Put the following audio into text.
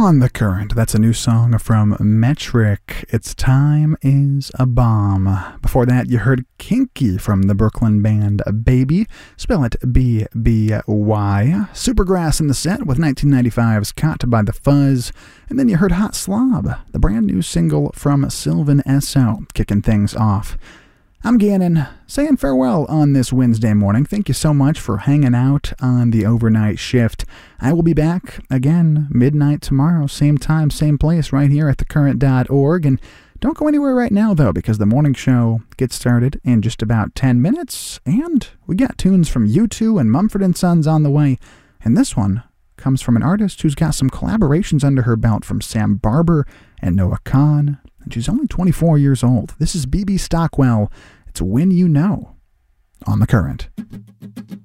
On the Current, that's a new song from Metric. Its Time is a Bomb. Before that, you heard Kinky from the Brooklyn band Baby. Spell it B-B-Y. Supergrass in the set with 1995's Caught by the Fuzz. And then you heard Hot Slob, the brand new single from Sylvan S.O., kicking things off. I'm Gannon, saying farewell on this Wednesday morning. Thank you so much for hanging out on the overnight shift. I will be back again midnight tomorrow, same time, same place, right here at thecurrent.org. And don't go anywhere right now, though, because the morning show gets started in just about 10 minutes. And we got tunes from U2 and Mumford & Sons on the way. And this one comes from an artist who's got some collaborations under her belt from Sam Barber and Noah Kahan. And she's only 24 years old. This is BB Stockwell. It's When You Know on The Current.